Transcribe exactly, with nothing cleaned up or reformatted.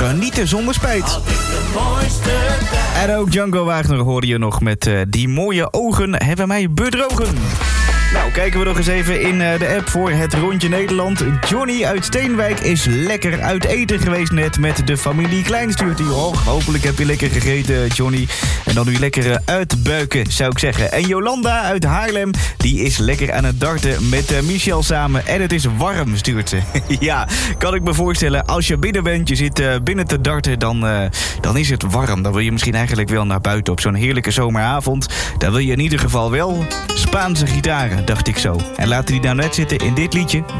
uh, niet zonder spijt. En ook Django Wagner hoorde je nog met uh, die mooie ogen hebben mij bedrogen. Nou, kijken we nog eens even in uh, de app voor het Rondje Nederland. Johnny uit Steenwijk is lekker uit eten geweest net met de familie Klein, stuurt hij. Oh, hopelijk heb je lekker gegeten, Johnny. En dan nu lekker uh, uitbuiken, zou ik zeggen. En Jolanda uit Haarlem, die is lekker aan het darten met uh, Michel samen. En het is warm, stuurt ze. Ja, kan ik me voorstellen. Als je binnen bent, je zit uh, binnen te darten, dan, uh, dan is het warm. Dan wil je misschien eigenlijk wel naar buiten op zo'n heerlijke zomeravond. Dan wil je in ieder geval wel Spaanse gitaren, dacht ik zo. En laten die nou net zitten in dit liedje.